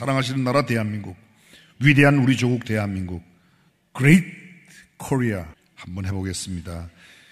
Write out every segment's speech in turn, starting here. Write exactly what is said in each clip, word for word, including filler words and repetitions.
사랑하시는 나라 대한민국, 위대한 우리 조국 대한민국, Great Korea 한번 해보겠습니다.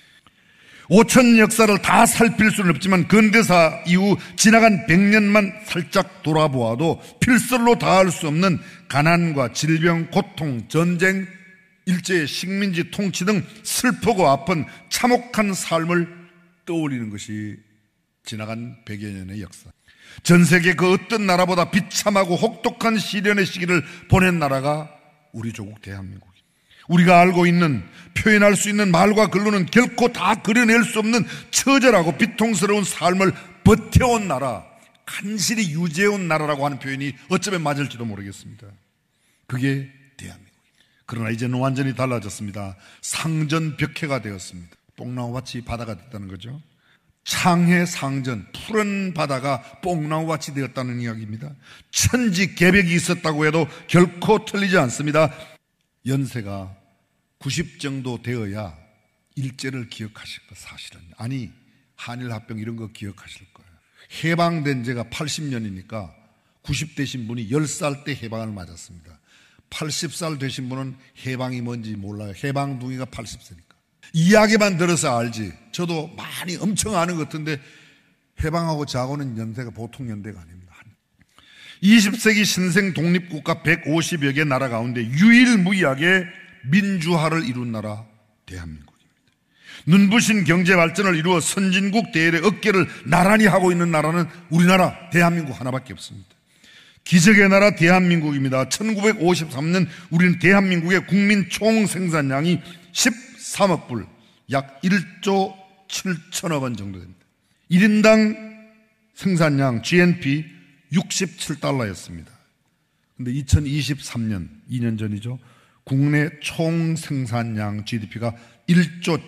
오천 역사를 다 살필 수는 없지만 근대사 이후 지나간 백 년만 살짝 돌아보아도 필설로 다할 수 없는 가난과 질병, 고통, 전쟁, 일제의 식민지 통치 등 슬프고 아픈 참혹한 삶을 떠올리는 것이 지나간 백여 년의 역사. 전 세계 그 어떤 나라보다 비참하고 혹독한 시련의 시기를 보낸 나라가 우리 조국 대한민국입니다. 우리가 알고 있는, 표현할 수 있는 말과 글로는 결코 다 그려낼 수 없는 처절하고 비통스러운 삶을 버텨온 나라, 간신히 유지해온 나라라고 하는 표현이 어쩌면 맞을지도 모르겠습니다. 그게 대한민국입니다. 그러나 이제는 완전히 달라졌습니다. 상전벽해가 되었습니다. 뽕나무밭이 바다가 됐다는 거죠. 창해 상전, 푸른 바다가 뽕나무밭이 되었다는 이야기입니다. 천지개벽이 있었다고 해도 결코 틀리지 않습니다. 연세가 구십 정도 되어야 일제를 기억하실 거 사실은. 아니, 한일합병 이런 거 기억하실 거예요. 해방된 지가 팔십 년이니까 구십 되신 분이 열 살 때 해방을 맞았습니다. 팔십 살 되신 분은 해방이 뭔지 몰라요. 해방둥이가 팔십 세니까. 이야기만 들어서 알지. 저도 많이 엄청 아는 것 같은데 해방하고 자고는 연세가 보통 연대가 아닙니다. 이십 세기 신생 독립국가 백오십여 개 나라 가운데 유일무이하게 민주화를 이룬 나라 대한민국입니다. 눈부신 경제발전을 이루어 선진국 대열의 어깨를 나란히 하고 있는 나라는 우리나라 대한민국 하나밖에 없습니다. 기적의 나라 대한민국입니다. 천구백오십삼 년 우리는 대한민국의 국민 총생산량이 십삼억 불, 약 일조 칠천억 원 정도 됩니다. 일 인당 생산량 지엔피 육십칠 달러였습니다. 그런데 이천이십삼 년, 이 년 전이죠. 국내 총생산량 지디피가 일조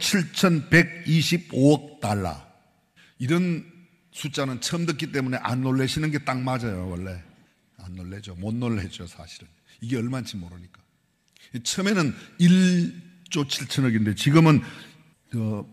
칠천백이십오억 달러. 이런 숫자는 처음 듣기 때문에 안 놀라시는 게 딱 맞아요. 원래 안 놀라죠. 못 놀라죠. 사실은 이게 얼마인지 모르니까. 처음에는 일조 칠천억인데 지금은 어,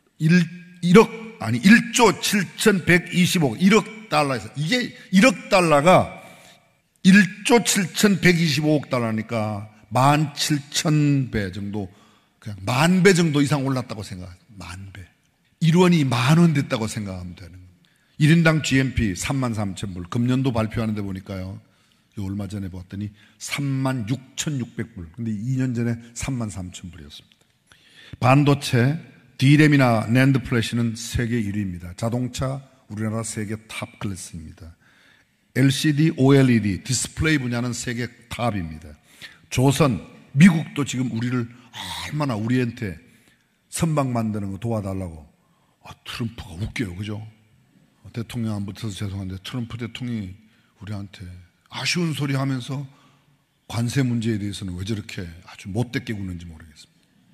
일억 아니 일조 칠천백이십오억, 일억 달러에서, 이게 일억 달러가 일조 칠천백이십오억 달러니까 만 칠천 배 정도, 그냥 만 배 정도 이상 올랐다고 생각해요. 만 배. 일 원이 만 원 됐다고 생각하면 되는 거예요. 일 인당 지엔피 삼만 삼천 불. 금년도 발표하는데 보니까요, 얼마 전에 봤더니 삼만 육천육백 불. 근데 이 년 전에 삼만 삼천 불이었습니다. 반도체, 디램이나 낸드 플래시는 세계 일 위입니다. 자동차, 우리나라 세계 탑 클래스입니다. 엘시디, 오엘이디, 디스플레이 분야는 세계 탑입니다. 조선, 미국도 지금 우리를 얼마나 우리한테 선박 만드는 거 도와달라고. 아, 트럼프가 웃겨요. 그죠? 대통령 안 붙어서 죄송한데 트럼프 대통령이 우리한테 아쉬운 소리 하면서 관세 문제에 대해서는 왜 저렇게 아주 못되게 구는지 모르겠습니다.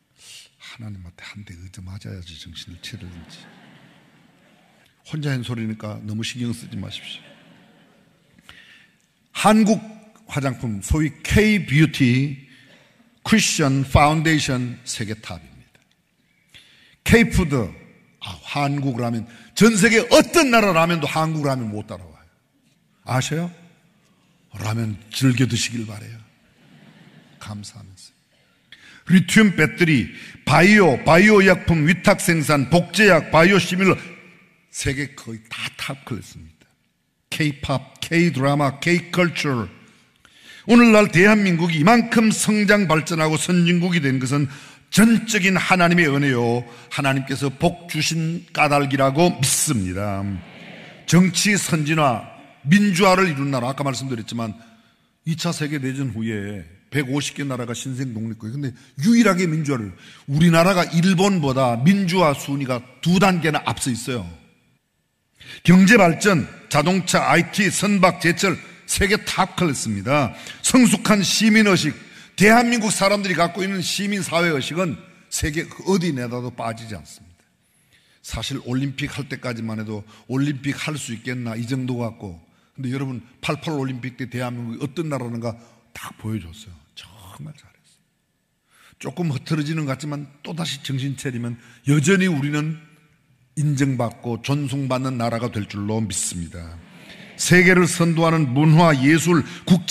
하나님한테 한 대 의져 맞아야지 정신을 차리든지. 혼자 한 소리니까 너무 신경 쓰지 마십시오. 한국 화장품, 소위 K-뷰티, 쿠션, 파운데이션 세계 탑입니다. K-푸드, 아, 한국 라면. 전 세계 어떤 나라 라면도 한국 라면 못 따라와요. 아셔요? 라면 즐겨 드시길 바래요. 감사하면서. 리튬 배터리, 바이오, 바이오 약품, 위탁 생산, 복제약, 바이오 시밀러, 세계 거의 다 탑 클래스입니다. K-팝, K-드라마, K-컬처. 오늘날 대한민국이 이만큼 성장 발전하고 선진국이 된 것은 전적인 하나님의 은혜요, 하나님께서 복 주신 까닭이라고 믿습니다. 정치 선진화, 민주화를 이룬 나라, 아까 말씀드렸지만 이 차 세계대전 후에 백오십 개 나라가 신생 독립국이에요. 근데 유일하게 민주화를, 우리나라가 일본보다 민주화 순위가 두 단계나 앞서 있어요. 경제 발전, 자동차, 아이티, 선박, 제철 세계 탑 클래스입니다. 성숙한 시민의식, 대한민국 사람들이 갖고 있는 시민사회의식은 세계 어디 내다도 빠지지 않습니다. 사실 올림픽 할 때까지만 해도 올림픽 할 수 있겠나 이 정도 같고, 근데 여러분 팔십팔 올림픽 때 대한민국이 어떤 나라인가 딱 보여줬어요. 정말 잘했어요. 조금 흐트러지는 것 같지만 또다시 정신 차리면 여전히 우리는 인정받고 존중받는 나라가 될 줄로 믿습니다. 세계를 선도하는 문화, 예술, 국제